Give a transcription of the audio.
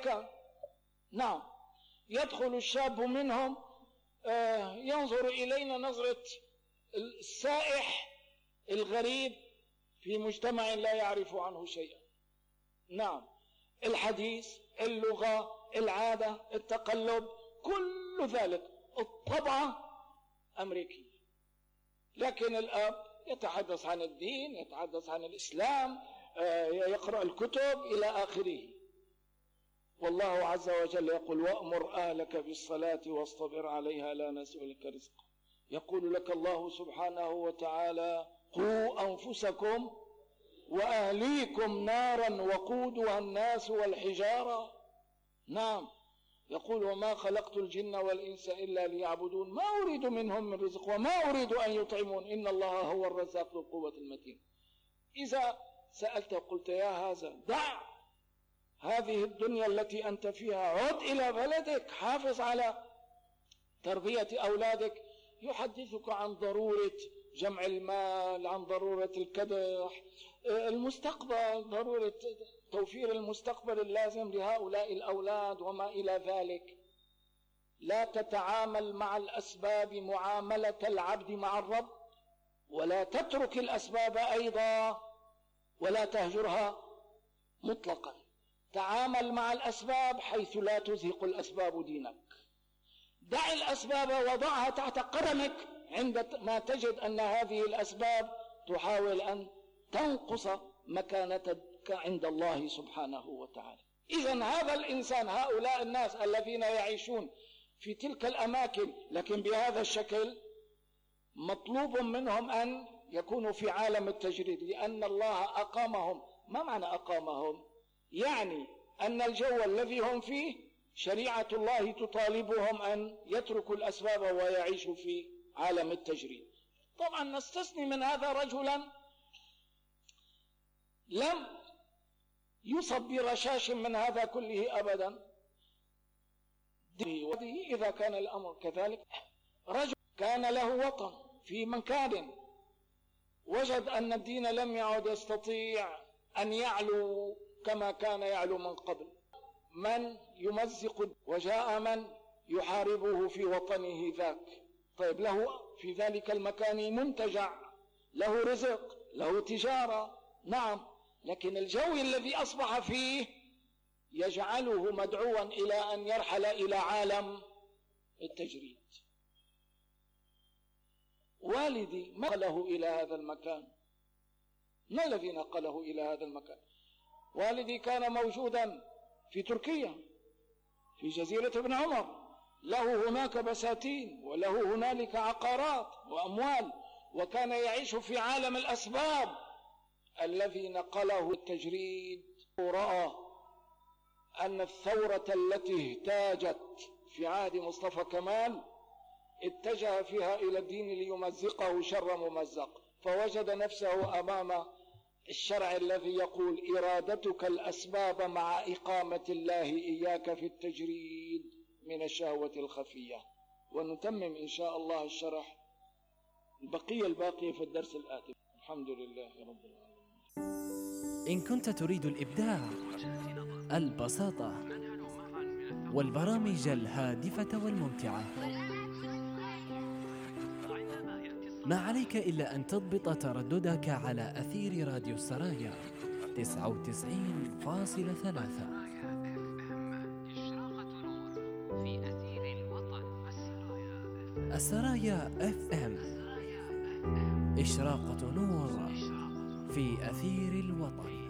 مكان. نعم، يدخل الشاب منهم ينظر إلينا نظرة السائح الغريب في مجتمع لا يعرف عنه شيئا. نعم، الحديث، اللغة، العادة، التقلب، كل ذلك الطبعة أمريكية. لكن الأب يتحدث عن الدين، يتحدث عن الإسلام، يقرأ الكتب إلى آخره. والله عز وجل يقول: وأمر أهلك بالصلاة واصطبر عليها لا نسألك رزقا. يقول لك الله سبحانه وتعالى: قوا أنفسكم وأهليكم نارا وقودها الناس والحجارة. نعم، يقول: وما خلقت الجن والإنس إلا ليعبدون ما أريد منهم من رزق وما أريد أن يطعمون إن الله هو الرزاق ذو القوة المتين. إذا سألت قلت: يا هذا، دع هذه الدنيا التي أنت فيها، عد إلى بلدك، حافظ على تربية أولادك. يحدثك عن ضرورة جمع المال، عن ضرورة الكدح، المستقبل، ضرورة توفير المستقبل اللازم لهؤلاء الأولاد وما إلى ذلك. لا تتعامل مع الأسباب معاملة العبد مع الرب، ولا تترك الأسباب أيضا ولا تهجرها مطلقا. تعامل مع الأسباب حيث لا تزهق الأسباب دينك. دع الأسباب وضعها تحت قدمك عندما تجد أن هذه الأسباب تحاول أن تنقص مكانتك عند الله سبحانه وتعالى. إذن هذا الإنسان، هؤلاء الناس الذين يعيشون في تلك الأماكن لكن بهذا الشكل، مطلوب منهم أن يكونوا في عالم التجريد، لأن الله أقامهم. ما معنى أقامهم؟ يعني أن الجو الذي هم فيه شريعة الله تطالبهم أن يتركوا الأسباب ويعيشوا في عالم التجريد. طبعا نستثني من هذا رجلا لم يصب برشاش من هذا كله أبدا. إذا كان الأمر كذلك، رجل كان له وطن في مكان، وجد أن الدين لم يعد يستطيع أن يعلو كما كان يعلو من قبل، من يمزق، وجاء من يحاربه في وطنه ذاك. طيب، له في ذلك المكان منتجع، له رزق، له تجارة، نعم، لكن الجو الذي أصبح فيه يجعله مدعوا إلى أن يرحل إلى عالم التجريد. والدي ما نقله إلى هذا المكان؟ ما الذي نقله إلى هذا المكان؟ والدي كان موجودا في تركيا في جزيرة ابن عمر، له هناك بساتين وله هنالك عقارات وأموال، وكان يعيش في عالم الأسباب. الذي نقله التجريد رأى أن الثورة التي اهتاجت في عهد مصطفى كمال اتجه فيها إلى الدين ليمزقه شر ممزق، فوجد نفسه أمام الشرع الذي يقول: إرادتك الأسباب مع إقامة الله إياك في التجريد من الشهوة الخفية. ونتمم إن شاء الله الشرح الباقي في الدرس الآتي. الحمد لله رب العالمين. إن كنت تريد الإبداع، البساطة، والبرامج الهادفة والممتعة، ما عليك إلا أن تضبط ترددك على أثير راديو السرايا 99.3. السرايا FM، إشراقة نور في أثير الوطن.